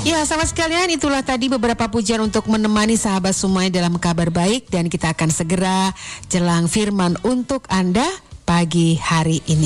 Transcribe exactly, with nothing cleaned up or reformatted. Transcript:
Ya, sahabat sekalian, itulah tadi beberapa pujian untuk menemani sahabat semuanya dalam kabar baik, dan kita akan segera jelang firman untuk Anda pagi hari ini.